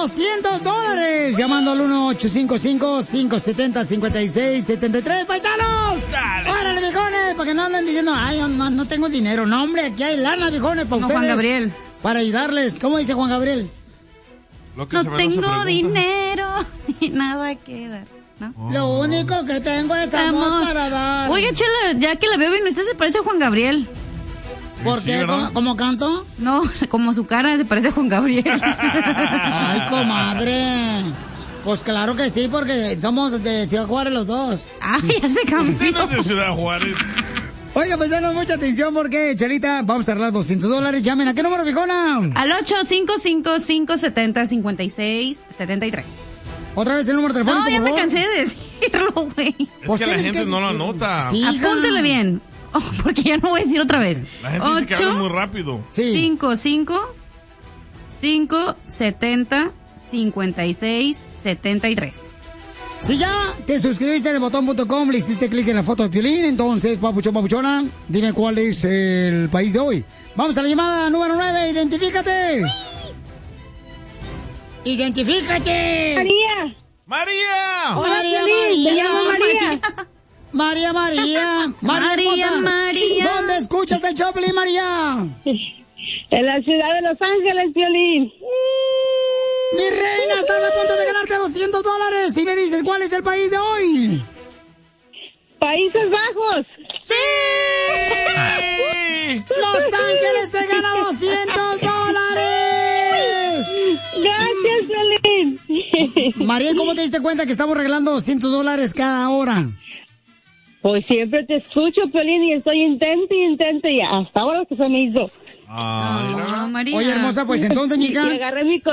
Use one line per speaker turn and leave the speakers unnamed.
$200 llamando al 1-855-570-5673. ¡Paisanos!
Dale.
¡Órale, viejones! Para que no anden diciendo, ay, no tengo dinero. No, hombre, aquí hay lana, viejones, para ustedes.
Juan Gabriel.
Para ayudarles. ¿Cómo dice Juan Gabriel?
No tengo dinero y nada que dar. ¿No?
Lo único que tengo es amor para dar.
Oiga, Chela, ya que la veo bien, usted se parece a Juan Gabriel.
¿Por qué? ¿Cómo canto?
No, como su cara se parece a Juan Gabriel.
Ay, comadre. Pues claro que sí, porque somos de Ciudad Juárez los dos.
Ay, ya se cambió.
Usted no es de Ciudad Juárez.
Oiga, pues denos mucha atención porque, Chelita, vamos a arreglar $200. Llamen. ¿A qué número, viejona?
Al 855-570-5673.
Otra vez el número telefónico,
No, ya
por
me
favor.
cansé de decirlo, güey.
Es que la gente no lo anota.
Sí,
apúntele bien. Oh, porque ya no voy a decir otra vez.
La gente dice que habla muy rápido.
570-5673.
Si ya te suscribiste en el botón.com, le hiciste clic en la foto de Piolín, entonces, papuchón, papuchona, dime cuál es el país de hoy. Vamos a la llamada número 9, identifícate. ¡Identifícate!
¡María!
Hola, María. María.
María.
¿Dónde escuchas el Choplin, María?
En la ciudad de Los Ángeles, Piolín.
Mi reina, estás a punto de ganarte $200. Y me dices, ¿cuál es el país de hoy?
Países Bajos.
¡Sí!
¡Los Ángeles se gana $200!
Gracias, Piolín.
María, ¿cómo te diste cuenta que estamos regalando $200 cada hora?
Pues siempre te escucho, Piolín, y estoy intente y hasta ahora que se me hizo.
María.
Oye, hermosa, pues entonces, mija.
Y agarré mi